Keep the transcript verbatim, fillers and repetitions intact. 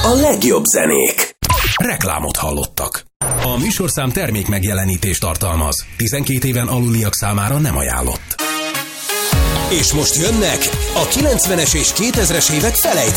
a legjobb zenék. Reklámot hallottak. A műsorszám termék megjelenítést tartalmaz. tizenkét éven aluliak számára nem ajánlott. És most jönnek a kilencvenes és kétezres évek felejthető